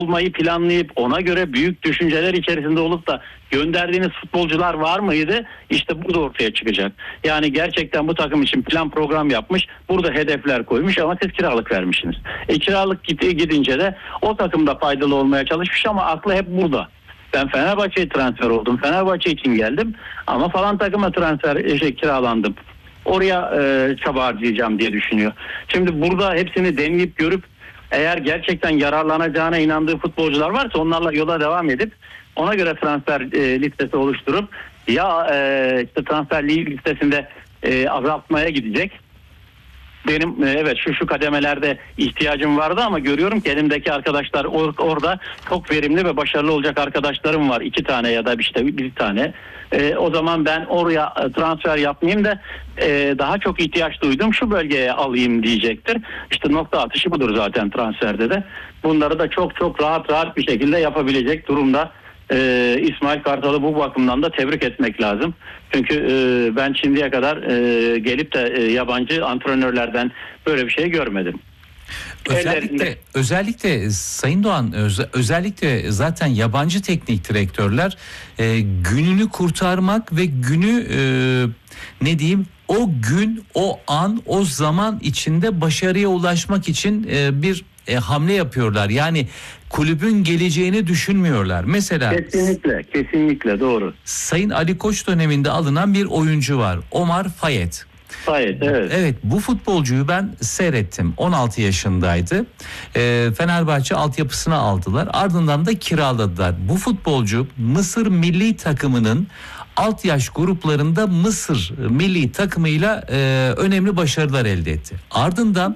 olmayı planlayıp ona göre büyük düşünceler içerisinde olup da gönderdiğiniz futbolcular var mıydı? İşte burada ortaya çıkacak. Yani gerçekten bu takım için plan program yapmış, burada hedefler koymuş ama siz kiralık vermişsiniz. Kiralık gidince de o takımda faydalı olmaya çalışmış ama aklı hep burada. Ben Fenerbahçe'ye transfer oldum. Fenerbahçe için geldim ama falan takıma kiralandım. Oraya çaba harcayacağım diye düşünüyor. Şimdi burada hepsini deneyip görüp eğer gerçekten yararlanacağına inandığı futbolcular varsa onlarla yola devam edip ona göre transfer listesi oluşturup ya işte transfer listesinde azaltmaya gidecek. Benim evet şu kademelerde ihtiyacım vardı ama görüyorum ki elimdeki arkadaşlar orada çok verimli ve başarılı olacak arkadaşlarım var. 2 tane ya da işte bir tane. O zaman ben oraya transfer yapmayayım da daha çok ihtiyaç duydum şu bölgeye alayım diyecektir. İşte nokta atışı budur zaten transferde de. Bunları da çok rahat bir şekilde yapabilecek durumda. İsmail Kartal'ı bu bakımdan da tebrik etmek lazım. Çünkü ben şimdiye kadar gelip de yabancı antrenörlerden böyle bir şey görmedim. Özellikle Sayın Doğan, özellikle zaten yabancı teknik direktörler gününü kurtarmak ve günü ne diyeyim, o gün, o an, o zaman içinde başarıya ulaşmak için bir hamle yapıyorlar. Yani kulübün geleceğini düşünmüyorlar. Mesela kesinlikle doğru. Sayın Ali Koç döneminde alınan bir oyuncu var. Omar Fayet. Evet. Evet, bu futbolcuyu ben seyrettim. 16 yaşındaydı. Fenerbahçe altyapısına aldılar. Ardından da kiraladılar. Bu futbolcu Mısır milli takımının alt yaş gruplarında Mısır milli takımıyla önemli başarılar elde etti. Ardından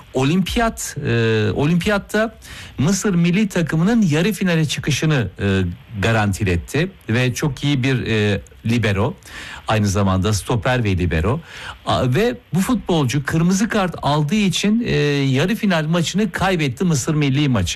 olimpiyatta Mısır milli takımının yarı finale çıkışını garantiletti ve çok iyi bir libero, aynı zamanda stoper ve libero, ve bu futbolcu kırmızı kart aldığı için yarı final maçını kaybetti, Mısır milli maçı.